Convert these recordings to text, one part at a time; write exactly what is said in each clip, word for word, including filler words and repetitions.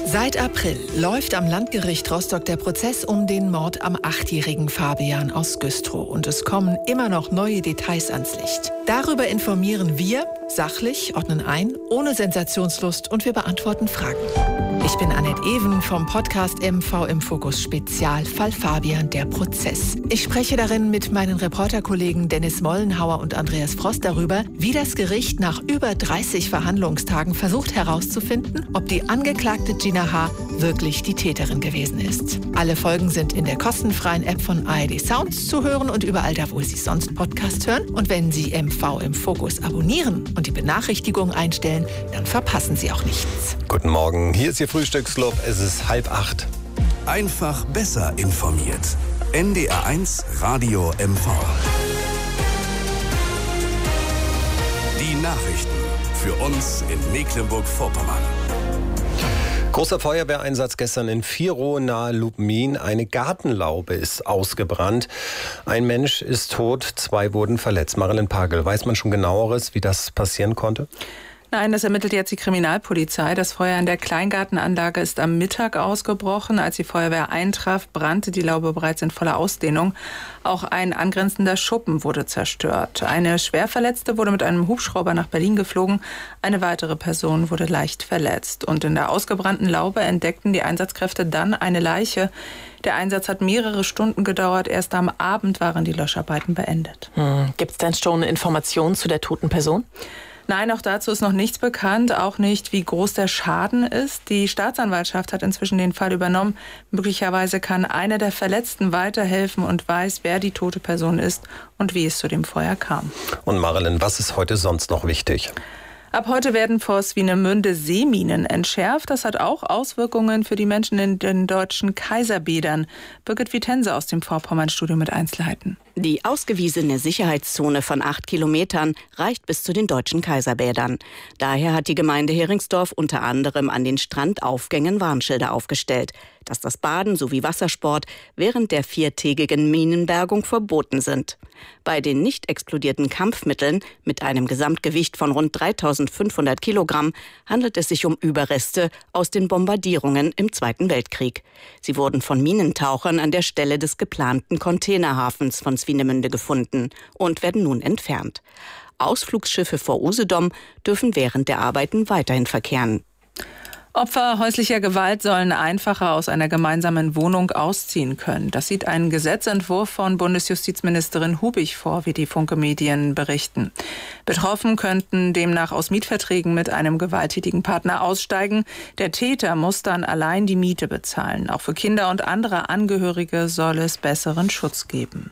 Seit April läuft am Landgericht Rostock der Prozess um den Mord am achtjährigen Fabian aus Güstrow. Und es kommen immer noch neue Details ans Licht. Darüber informieren wir sachlich, ordnen ein, ohne Sensationslust und wir beantworten Fragen. Ich bin Annette Even vom Podcast M V im Fokus Spezial Fall Fabian, der Prozess. Ich spreche darin mit meinen Reporterkollegen Dennis Mollenhauer und Andreas Frost darüber, wie das Gericht nach über dreißig Verhandlungstagen versucht herauszufinden, ob die angeklagte Gina H. wirklich die Täterin gewesen ist. Alle Folgen sind in der kostenfreien App von A R D Sounds zu hören und überall da, wo Sie sonst Podcast hören. Und wenn Sie M V im Fokus abonnieren und die Benachrichtigungen einstellen, dann verpassen Sie auch nichts. Guten Morgen, hier ist Ihr Frühstücksclub. Es ist halb acht. Einfach besser informiert. N D R eins Radio M V. Die Nachrichten für uns in Mecklenburg-Vorpommern. Großer Feuerwehreinsatz gestern in Virow nahe Lubmin. Eine Gartenlaube ist ausgebrannt. Ein Mensch ist tot, zwei wurden verletzt. Marilyn Pagel, weiß man schon Genaueres, wie das passieren konnte? Nein, das ermittelt jetzt die Kriminalpolizei. Das Feuer in der Kleingartenanlage ist am Mittag ausgebrochen. Als die Feuerwehr eintraf, brannte die Laube bereits in voller Ausdehnung. Auch ein angrenzender Schuppen wurde zerstört. Eine Schwerverletzte wurde mit einem Hubschrauber nach Berlin geflogen. Eine weitere Person wurde leicht verletzt. Und in der ausgebrannten Laube entdeckten die Einsatzkräfte dann eine Leiche. Der Einsatz hat mehrere Stunden gedauert. Erst am Abend waren die Löscharbeiten beendet. Hm. Gibt es denn schon Informationen zu der toten Person? Nein, auch dazu ist noch nichts bekannt, auch nicht, wie groß der Schaden ist. Die Staatsanwaltschaft hat inzwischen den Fall übernommen. Möglicherweise kann einer der Verletzten weiterhelfen und weiß, wer die tote Person ist und wie es zu dem Feuer kam. Und Marilyn, was ist heute sonst noch wichtig? Ab heute werden vor Swinemünde Seeminen entschärft. Das hat auch Auswirkungen für die Menschen in den deutschen Kaiserbädern. Birgit Vitense aus dem Vorpommern-Studio mit Einzelheiten. Die ausgewiesene Sicherheitszone von acht Kilometern reicht bis zu den deutschen Kaiserbädern. Daher hat die Gemeinde Heringsdorf unter anderem an den Strandaufgängen Warnschilder aufgestellt, dass das Baden sowie Wassersport während der viertägigen Minenbergung verboten sind. Bei den nicht explodierten Kampfmitteln mit einem Gesamtgewicht von rund dreitausendfünfhundert Kilogramm handelt es sich um Überreste aus den Bombardierungen im Zweiten Weltkrieg. Sie wurden von Minentauchern an der Stelle des geplanten Containerhafens von Swinemünde gefunden und werden nun entfernt. Ausflugsschiffe vor Usedom dürfen während der Arbeiten weiterhin verkehren. Opfer häuslicher Gewalt sollen einfacher aus einer gemeinsamen Wohnung ausziehen können. Das sieht ein Gesetzentwurf von Bundesjustizministerin Hubig vor, wie die Funke-Medien berichten. Betroffen könnten demnach aus Mietverträgen mit einem gewalttätigen Partner aussteigen. Der Täter muss dann allein die Miete bezahlen. Auch für Kinder und andere Angehörige soll es besseren Schutz geben.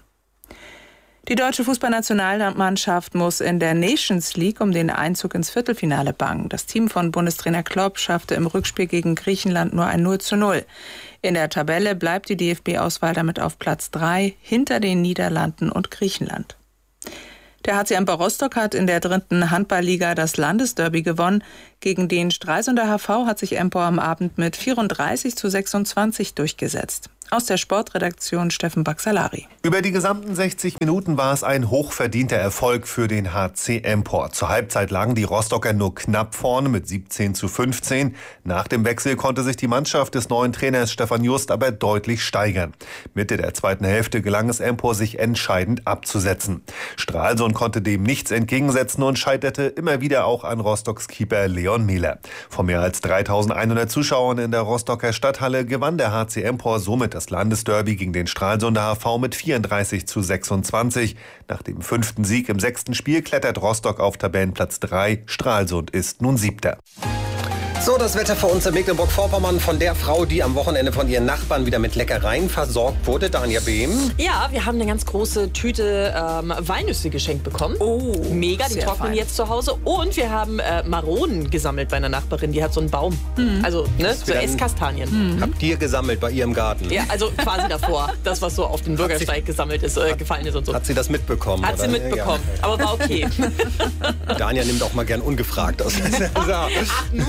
Die deutsche Fußballnationalmannschaft muss in der Nations League um den Einzug ins Viertelfinale bangen. Das Team von Bundestrainer Klopp schaffte im Rückspiel gegen Griechenland nur ein null zu null. In der Tabelle bleibt die D F B-Auswahl damit auf Platz drei hinter den Niederlanden und Griechenland. Der H C Empor Rostock hat in der dritten Handballliga das Landesderby gewonnen. Gegen den Stralsunder H V hat sich Empor am Abend mit vierunddreißig zu sechsundzwanzig durchgesetzt. Aus der Sportredaktion Steffen Baxalari. Über die gesamten sechzig Minuten war es ein hochverdienter Erfolg für den H C Empor. Zur Halbzeit lagen die Rostocker nur knapp vorne mit siebzehn zu fünfzehn. Nach dem Wechsel konnte sich die Mannschaft des neuen Trainers Stefan Just aber deutlich steigern. Mitte der zweiten Hälfte gelang es Empor, sich entscheidend abzusetzen. Stralsund konnte dem nichts entgegensetzen und scheiterte immer wieder auch an Rostocks Keeper Leon Mehler. Vor mehr als dreitausendeinhundert Zuschauern in der Rostocker Stadthalle gewann der H C Empor somit das Landesderby gegen den Stralsunder H V mit vierunddreißig zu sechsundzwanzig. Nach dem fünften Sieg im sechsten Spiel klettert Rostock auf Tabellenplatz drei. Stralsund ist nun Siebter. So, das Wetter für uns in Mecklenburg-Vorpommern von der Frau, die am Wochenende von ihren Nachbarn wieder mit Leckereien versorgt wurde, Danja Behm. Ja, wir haben eine ganz große Tüte ähm, Walnüsse geschenkt bekommen. Oh, mega, die trocknen fein. Jetzt zu Hause. Und wir haben äh, Maronen gesammelt bei einer Nachbarin, die hat so einen Baum. Mhm. Also, ne, so Esskastanien. Mhm. Habt ihr gesammelt bei ihrem Garten? Ja, also quasi davor. Das, was so auf den Bürgersteig sie, gesammelt ist, äh, gefallen ist und so. Hat sie das mitbekommen? Hat oder? sie mitbekommen, ja. Aber war okay. Danja nimmt auch mal gern ungefragt aus. Ach, nun komm.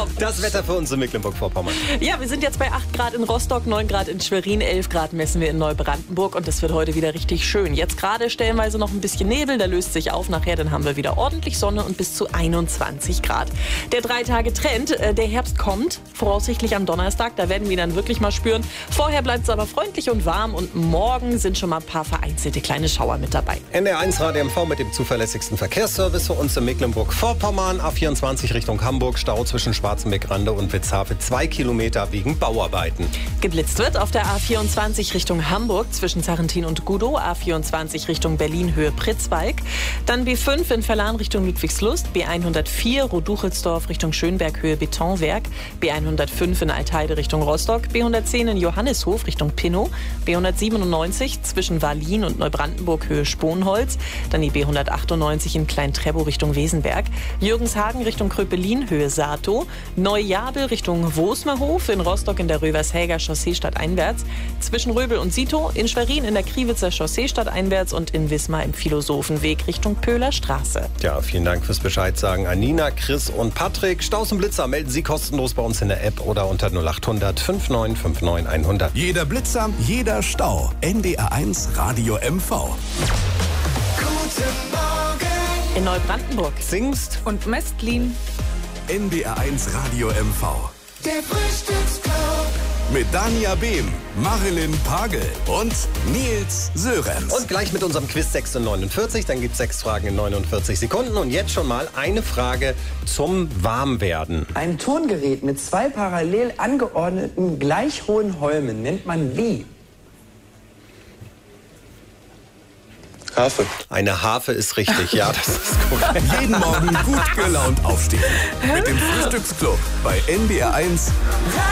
Das Wetter für uns in Mecklenburg-Vorpommern. Ja, wir sind jetzt bei acht Grad in Rostock, neun Grad in Schwerin, elf Grad messen wir in Neubrandenburg und das wird heute wieder richtig schön. Jetzt gerade stellenweise noch ein bisschen Nebel, der löst sich auf. Nachher dann haben wir wieder ordentlich Sonne und bis zu einundzwanzig Grad. Der Drei-Tage-Trend, äh, der Herbst kommt, voraussichtlich am Donnerstag, da werden wir ihn dann wirklich mal spüren. Vorher bleibt es aber freundlich und warm und morgen sind schon mal ein paar vereinzelte kleine Schauer mit dabei. N D R eins Radio M V mit dem zuverlässigsten Verkehrsservice für uns in Mecklenburg-Vorpommern. A vierundzwanzig Richtung Hamburg, Stau zwischen Schwarzenbeck-Rande und Witzhafe, zwei Kilometer wegen Bauarbeiten. Geblitzt wird auf der A vierundzwanzig Richtung Hamburg zwischen Sarrentin und Gudow, A vierundzwanzig Richtung Berlin Höhe Pritzwalk, dann B fünf in Verlan Richtung Ludwigslust, B hundertvier Roduchelsdorf Richtung Schönberg Höhe Betonwerk, B hundertfünf in Altheide Richtung Rostock, B hundertzehn in Johannishof Richtung Pinnow, B hundertsiebenundneunzig zwischen Wallin und Neubrandenburg Höhe Sponholz, dann die B hundertachtundneunzig in Klein-Trebow Richtung Wesenberg, Jürgenshagen Richtung Kröpelin Höhe Sato, Neujabel Richtung Wosmerhof, in Rostock in der Rövershäger Chaussee stadteinwärts, zwischen Röbel und Sito, in Schwerin in der Kriwitzer Chaussee stadteinwärts und in Wismar im Philosophenweg Richtung Pöhler Straße. Ja, vielen Dank fürs Bescheid sagen an Nina, Chris und Patrick. Staus und Blitzer melden Sie kostenlos bei uns in der App oder unter null acht hundert fünfundneunzig neunundfünfzig hundert. Jeder Blitzer, jeder Stau. N D R eins Radio M V. Guten Morgen. In Neubrandenburg. Singst Und Mestlin. N D R eins Radio M V. Der Frühstücksclub. Mit Dania Behm, Marilyn Pagel und Nils Sörenz. und gleich mit unserem Quiz sechs Uhr neunundvierzig. Dann gibt es sechs Fragen in neunundvierzig Sekunden. Und jetzt schon mal eine Frage zum Warmwerden. Ein Tongerät mit zwei parallel angeordneten gleich hohen Holmen nennt man wie? Harfe. Eine Harfe ist richtig, ja, das ist korrekt. Jeden Morgen gut gelaunt aufstehen. Mit dem Frühstücksclub bei N D R eins.